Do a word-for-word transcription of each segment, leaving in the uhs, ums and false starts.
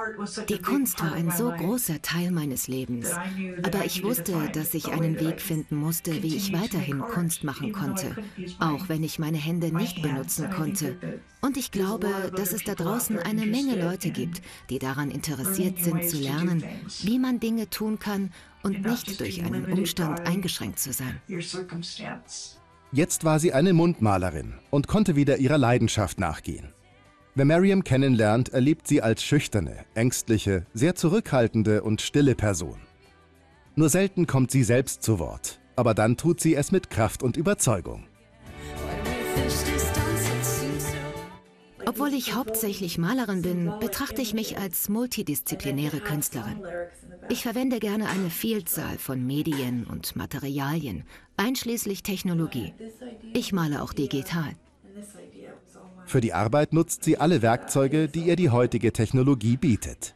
Die Kunst war ein so großer Teil meines Lebens, aber ich wusste, dass ich einen Weg finden musste, wie ich weiterhin Kunst machen konnte, auch wenn ich meine Hände nicht benutzen konnte. Und ich glaube, dass es da draußen eine Menge Leute gibt, die daran interessiert sind zu lernen, wie man Dinge tun kann und nicht durch einen Umstand eingeschränkt zu sein. Jetzt war sie eine Mundmalerin und konnte wieder ihrer Leidenschaft nachgehen. Wer Maryam kennenlernt, erlebt sie als schüchterne, ängstliche, sehr zurückhaltende und stille Person. Nur selten kommt sie selbst zu Wort, aber dann tut sie es mit Kraft und Überzeugung. Obwohl ich hauptsächlich Malerin bin, betrachte ich mich als multidisziplinäre Künstlerin. Ich verwende gerne eine Vielzahl von Medien und Materialien, einschließlich Technologie. Ich male auch digital. Für die Arbeit nutzt sie alle Werkzeuge, die ihr die heutige Technologie bietet.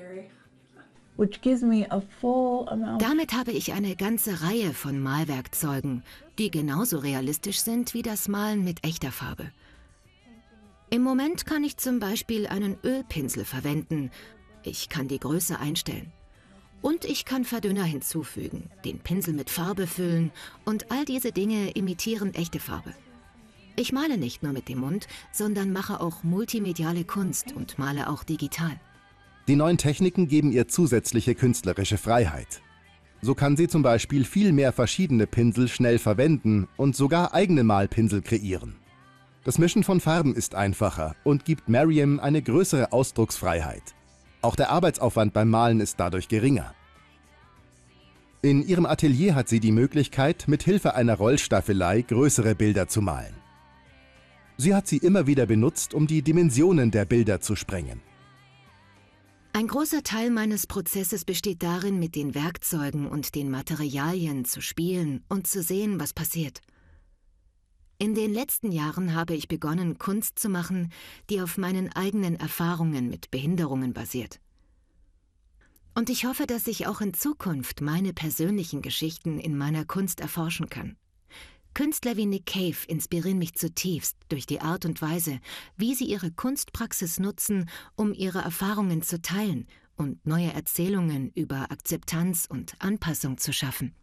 Damit habe ich eine ganze Reihe von Malwerkzeugen, die genauso realistisch sind wie das Malen mit echter Farbe. Im Moment kann ich zum Beispiel einen Ölpinsel verwenden. Ich kann die Größe einstellen. Und ich kann Verdünner hinzufügen, den Pinsel mit Farbe füllen und all diese Dinge imitieren echte Farbe. Ich male nicht nur mit dem Mund, sondern mache auch multimediale Kunst und male auch digital. Die neuen Techniken geben ihr zusätzliche künstlerische Freiheit. So kann sie zum Beispiel viel mehr verschiedene Pinsel schnell verwenden und sogar eigene Malpinsel kreieren. Das Mischen von Farben ist einfacher und gibt Maryam eine größere Ausdrucksfreiheit. Auch der Arbeitsaufwand beim Malen ist dadurch geringer. In ihrem Atelier hat sie die Möglichkeit, mit Hilfe einer Rollstaffelei größere Bilder zu malen. Sie hat sie immer wieder benutzt, um die Dimensionen der Bilder zu sprengen. Ein großer Teil meines Prozesses besteht darin, mit den Werkzeugen und den Materialien zu spielen und zu sehen, was passiert. In den letzten Jahren habe ich begonnen, Kunst zu machen, die auf meinen eigenen Erfahrungen mit Behinderungen basiert. Und ich hoffe, dass ich auch in Zukunft meine persönlichen Geschichten in meiner Kunst erforschen kann. Künstler wie Nick Cave inspirieren mich zutiefst durch die Art und Weise, wie sie ihre Kunstpraxis nutzen, um ihre Erfahrungen zu teilen und neue Erzählungen über Akzeptanz und Anpassung zu schaffen.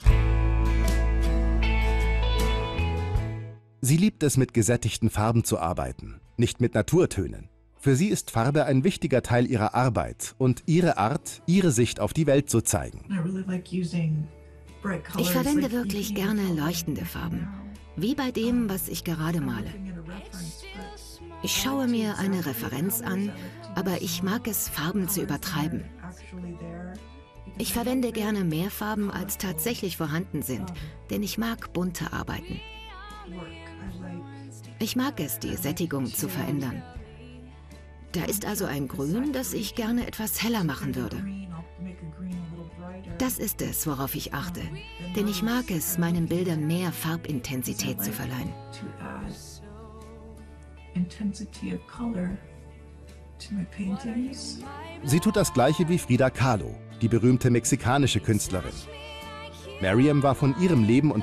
Sie liebt es, mit gesättigten Farben zu arbeiten, nicht mit Naturtönen. Für sie ist Farbe ein wichtiger Teil ihrer Arbeit und ihre Art, ihre Sicht auf die Welt zu zeigen. Ich verwende wirklich gerne leuchtende Farben, wie bei dem, was ich gerade male. Ich schaue mir eine Referenz an, aber ich mag es, Farben zu übertreiben. Ich verwende gerne mehr Farben, als tatsächlich vorhanden sind, denn ich mag bunte Arbeiten. Ich mag es, die Sättigung zu verändern. Da ist also ein Grün, das ich gerne etwas heller machen würde. Das ist es, worauf ich achte, denn ich mag es, meinen Bildern mehr Farbintensität zu verleihen. Sie tut das Gleiche wie Frida Kahlo, die berühmte mexikanische Künstlerin. Maryam war von ihrem Leben und